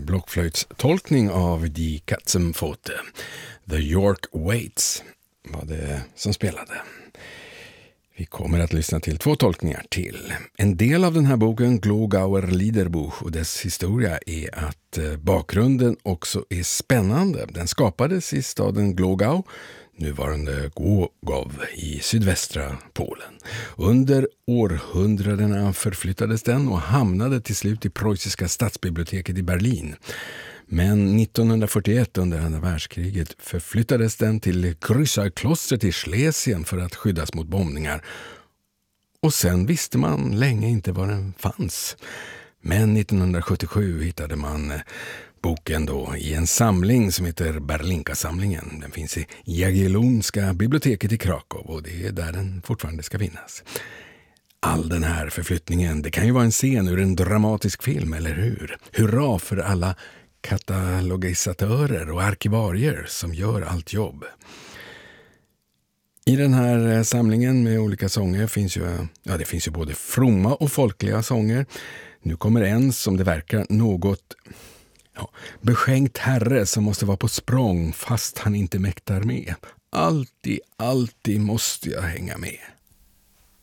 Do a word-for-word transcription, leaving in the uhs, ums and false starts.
blockflöjtstolkning av Die Katzenpfote. The York Waits var det som spelade. Vi kommer att lyssna till två tolkningar till. En del av den här boken, Glogauer Liederbuch, och dess historia är att bakgrunden också är spännande. Den skapades i staden Glogau, nuvarande Głogów i sydvästra Polen. Under århundradena förflyttades den och hamnade till slut i preussiska stadsbiblioteket i Berlin. Men nittonhundrafyrtioett under andra världskriget förflyttades den till Kryssarklostret i Schlesien för att skyddas mot bombningar. Och sen visste man länge inte var den fanns. Men nittonhundrasjuttiosju hittade man boken då i en samling som heter Berlinka-samlingen. Den finns i Jagiellonska biblioteket i Krakow och det är där den fortfarande ska finnas. All den här förflyttningen, det kan ju vara en scen ur en dramatisk film, eller hur? Hurra för alla katalogisatörer och arkivarier som gör allt jobb. I den här samlingen med olika sånger finns ju, ja, det finns ju både fromma och folkliga sånger. Nu kommer en som det verkar något ja, beskänkt herre som måste vara på språng fast han inte mäktar med. Alltid, alltid måste jag hänga med.